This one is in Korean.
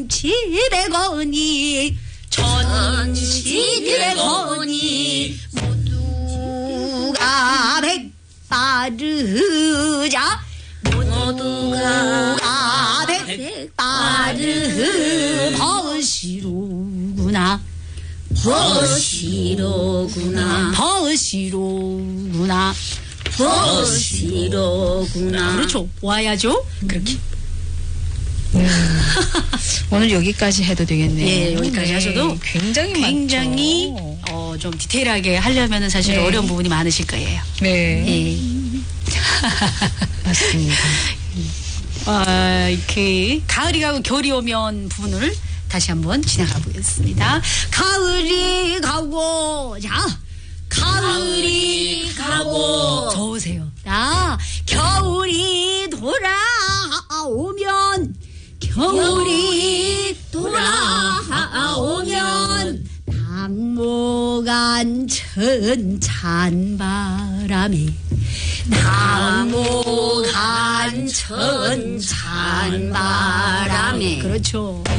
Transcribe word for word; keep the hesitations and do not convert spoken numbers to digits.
천지대건이 천지대건이 모두가 백바르자 모두가 백바르 버시로구나 버시로구나 버시로구나 버시로구나. 그렇죠. 와야죠. 그렇게. 음. 오늘 여기까지 해도 되겠네요. 네, 여기까지 네, 하셔도 굉장히 굉장히 어, 좀 디테일하게 하려면 사실 네. 어려운 부분이 많으실 거예요. 네. 네. 맞습니다. 아, 이렇게 가을이 가고 겨울이 오면 부분을 다시 한번 지나가 보겠습니다. 가을이 가고 자 가을이 가고 저으세요. 자 겨울이 돌아오면 겨울이 돌아오면 당모간 천찬바람에 당모간 천찬바람에 그렇죠.